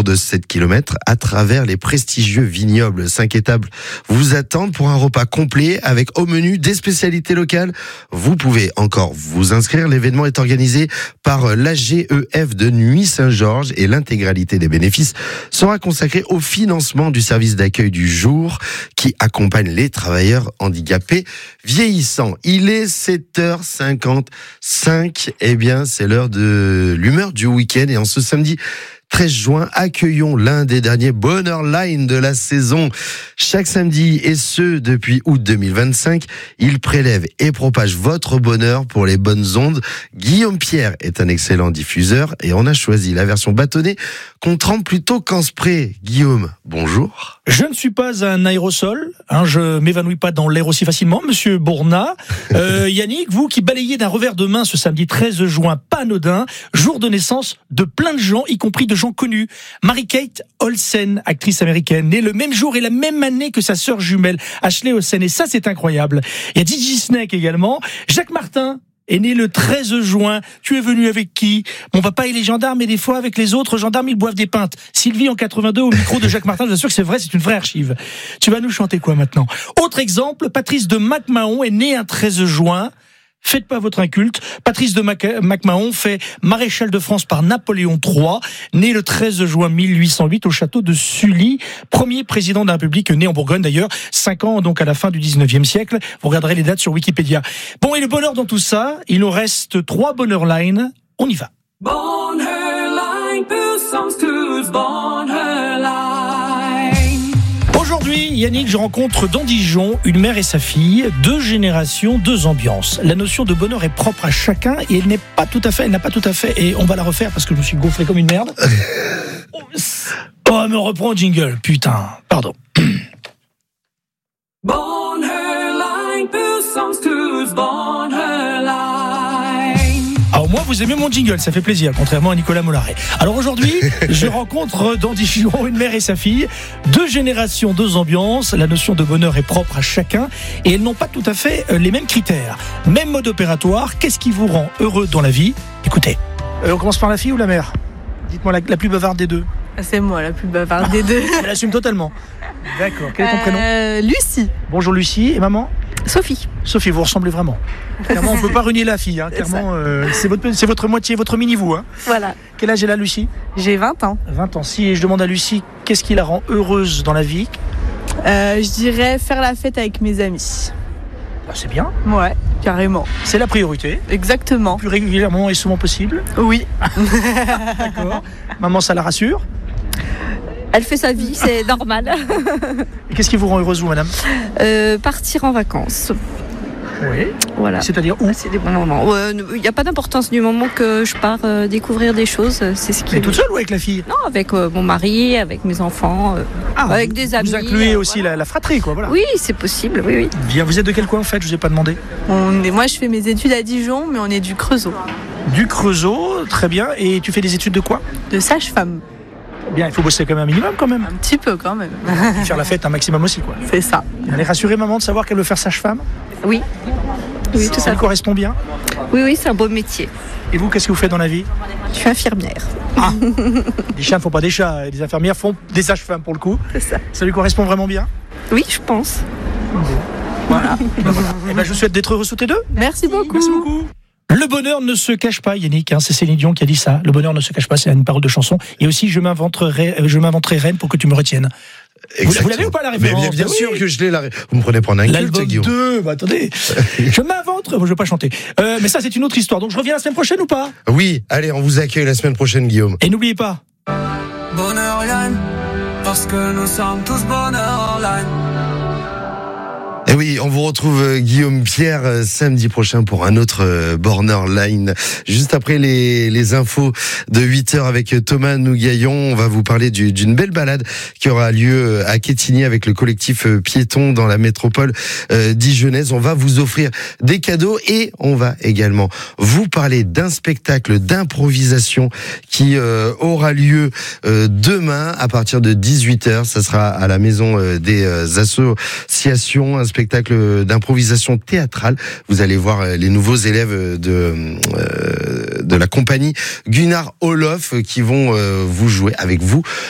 parcours de 7 km à travers les prestigieux vignobles. 5 étapes vous attendent pour un repas complet avec au menu des spécialités locales. Vous pouvez encore vous inscrire. L'événement est organisé par l'AGEF de Nuits-Saint-Georges et l'intégralité des bénéfices sera consacrée au financement du service d'accueil du jour qui accompagne les travailleurs handicapés vieillissants. Il est 7h55. Eh bien, c'est l'heure de l'humeur du week-end et en ce samedi 13 juin, accueillons l'un des derniers Bonheur Line de la saison. Chaque samedi, et ce depuis août 2025, il prélève et propage votre bonheur pour les bonnes ondes. Guillaume Pierre est un excellent diffuseur et on a choisi la version bâtonnée qu'on trempe plutôt qu'en spray. Guillaume, bonjour. Je ne suis pas un aérosol, je m'évanouis pas dans l'air aussi facilement, monsieur Bourna. Yannick, vous qui balayez d'un revers de main ce samedi 13 juin, pas anodin, jour de naissance de plein de gens, y compris de gens connus. Mary-Kate Olsen, actrice américaine, née le même jour et la même année que sa sœur jumelle, Ashley Olsen, et ça c'est incroyable. Il y a Gigi Snake également, Jacques Martin est né le 13 juin. Tu es venu avec qui? Mon papa il est gendarme et des fois avec les autres gendarmes ils boivent des pintes. Sylvie en 82 au micro de Jacques Martin, je vous assure que c'est vrai, c'est une vraie archive. Tu vas nous chanter quoi maintenant? Autre exemple, Patrice de MacMahon est né un 13 juin. Faites pas votre inculte. Patrice de MacMahon fait maréchal de France par Napoléon III, né le 13 juin 1808 au château de Sully, premier président de la République, né en Bourgogne d'ailleurs, 5 ans donc à la fin du 19e siècle. Vous regarderez les dates sur Wikipédia. Bon, et le bonheur dans tout ça, il nous reste 3 bonheur lines. On y va. Bonheur line, bonheur line. Aujourd'hui, Yannick, je rencontre dans Dijon une mère et sa fille, 2 générations, 2 ambiances. La notion de bonheur est propre à chacun et elle n'a pas tout à fait, et on va la refaire parce que je me suis gonflé comme une merde. Oh, me reprends au jingle, putain, pardon. Bonheur line, bonheur line. Alors moi, vous aimez mon jingle, ça fait plaisir, contrairement à Nicolas Mollaret. Alors aujourd'hui, je rencontre dans Dijon une mère et sa fille, 2 générations, 2 ambiances. La notion de bonheur est propre à chacun et elles n'ont pas tout à fait les mêmes critères. Même mode opératoire, qu'est-ce qui vous rend heureux dans la vie? Écoutez, on commence par la fille ou la mère? Dites-moi la plus bavarde des deux. C'est moi la plus bavarde des deux. Elle assume totalement. D'accord, quel est ton prénom? Lucie. Bonjour Lucie, et maman? Sophie. Sophie, vous ressemblez vraiment. Clairement, on ne peut pas renier la fille. Clairement, c'est votre moitié, votre mini-vous. Voilà. Quel âge est là, Lucie? J'ai 20 ans. 20 ans. Si je demande à Lucie, qu'est-ce qui la rend heureuse dans la vie? Je dirais faire la fête avec mes amis. Ah, c'est bien. Ouais, carrément. C'est la priorité. Exactement. Plus régulièrement et souvent possible. Oui. D'accord. Maman, ça la rassure? Elle fait sa vie, c'est normal. Et qu'est-ce qui vous rend heureuse, vous, madame? Partir en vacances. Oui. Voilà. C'est-à-dire où? C'est des bons moments. Il n'y a pas d'importance du moment que je pars découvrir des choses. C'est ce qui. Mais toute seule ou avec la fille? Non, avec mon mari, avec mes enfants, avec des amis. Vous incluez aussi la fratrie, quoi. Voilà. Oui, c'est possible. Oui. Bien. Vous êtes de quel coin en fait? Je vous ai pas demandé. Moi, je fais mes études à Dijon, mais on est du Creusot. Du Creusot, très bien. Et tu fais des études de quoi? De sage-femme. Bien, il faut bosser quand même un minimum quand même. Un petit peu quand même. Et faire la fête un maximum aussi, quoi. C'est ça. Elle est rassurée, maman, de savoir qu'elle veut faire sage-femme? Oui. Oui, tout ça lui correspond bien? Oui, c'est un beau métier. Et vous, qu'est-ce que vous faites dans la vie? Je suis infirmière. Ah. Des chiens ne font pas des chats, et des infirmières font des sages-femmes pour le coup. C'est ça. Ça lui correspond vraiment bien? Oui, je pense. Voilà. Et ben, je vous souhaite d'être heureux toutes les deux. Merci beaucoup. Merci beaucoup. Le bonheur ne se cache pas, Yannick, c'est Céline Dion qui a dit ça. Le bonheur ne se cache pas, c'est une parole de chanson. Et aussi, je m'inventerai reine pour que tu me retiennes. Vous l'avez ou pas la référence? Mais bien sûr que je l'ai. Vous me prenez pour un inculte, l'album Guillaume. 2, attendez. Je m'invente, je ne vais pas chanter. Mais ça, c'est une autre histoire. Donc je reviens la semaine prochaine ou pas? Oui, allez, on vous accueille la semaine prochaine, Guillaume. Et n'oubliez pas. Bonheur line, parce que nous sommes tous bonheur line. Et oui, on vous retrouve Guillaume Pierre samedi prochain pour un autre Border Line. Juste après les infos de 8h avec Thomas Nougaillon, on va vous parler d'une belle balade qui aura lieu à Quetigny avec le collectif piéton dans la métropole dijonnaise. On va vous offrir des cadeaux et on va également vous parler d'un spectacle d'improvisation qui aura lieu demain à partir de 18h. Ça sera à la maison des associations, un spectacle d'improvisation théâtrale. Vous allez voir les nouveaux élèves de la compagnie Gunnar Olof qui vont vous jouer avec vous